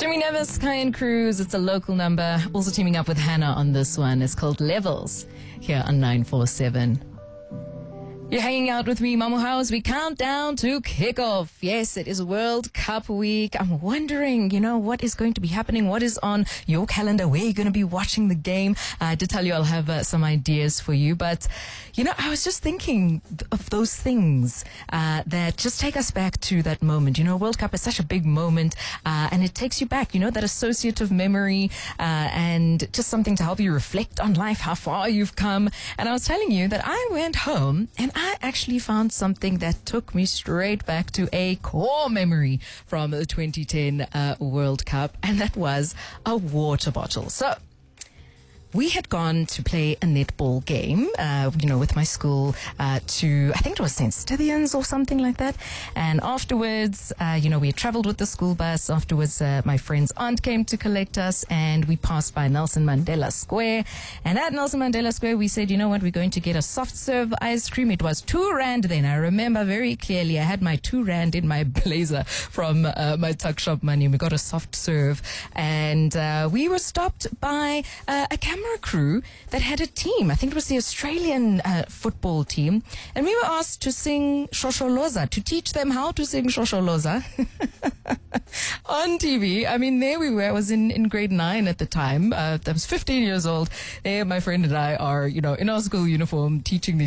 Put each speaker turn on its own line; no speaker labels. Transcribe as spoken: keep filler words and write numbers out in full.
Jimmy Nevis, Kyan Cruz, it's a local number. Also teaming up with Hannah on this one. It's called Levels here on nine four seven. You're hanging out with me, Mamu House. We count down to kickoff. Yes, it is World Cup week. I'm wondering, you know, what is going to be happening? What is on your calendar? Where are you going to be watching the game? Uh, I did tell you I'll have uh, some ideas for you. But, you know, I was just thinking of those things uh, that just take us back to that moment. You know, World Cup is such a big moment uh, and it takes you back, you know, that associative memory uh, and just something to help you reflect on life, how far you've come. And I was telling you that I went home and I I actually found something that took me straight back to a core memory from the twenty ten uh, World Cup, and that was a water bottle. So we had gone to play a netball game, uh, you know, with my school uh, to, I think it was Saint Stithians or something like that. And afterwards, uh, you know, we had traveled with the school bus. Afterwards, uh, my friend's aunt came to collect us and we passed by Nelson Mandela Square. And at Nelson Mandela Square, we said, you know what, we're going to get a soft serve ice cream. It was two rand then. I remember very clearly. I had my two rand in my blazer from uh, my tuck shop money. We got a soft serve and uh, we were stopped by uh, a camera crew that had a team. I think it was the Australian uh, football team. And we were asked to sing Shosholoza, to teach them how to sing Shosholoza on T V. I mean, there we were. I was in, in grade nine at the time. Uh, I was fifteen years old. There, my friend and I are, you know, in our school uniform teaching these